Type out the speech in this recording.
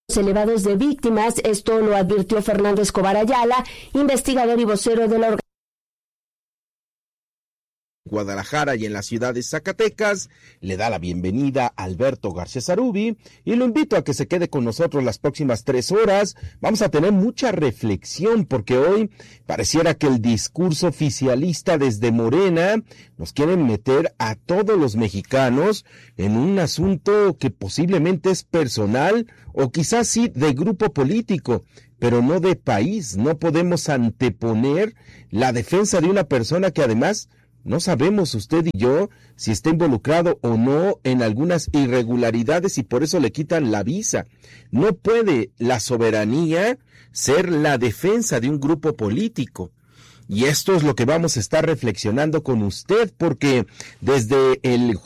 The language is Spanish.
elevados de víctimas. Esto lo advirtió Fernando Escobar Ayala, investigador y vocero de la organización Guadalajara y en la ciudad de Zacatecas. Le da la bienvenida a Alberto García Zarubi y lo invito a que se quede con nosotros las próximas 3 horas. Vamos a tener mucha reflexión porque hoy pareciera que el discurso oficialista desde Morena nos quieren meter a todos los mexicanos en un asunto que posiblemente es personal o quizás sí de grupo político, pero no de país. No podemos anteponer la defensa de una persona que además no sabemos usted y yo si está involucrado o no en algunas irregularidades y por eso le quitan la visa. No puede la soberanía ser la defensa de un grupo político. Y esto es lo que vamos a estar reflexionando con usted, porque desde el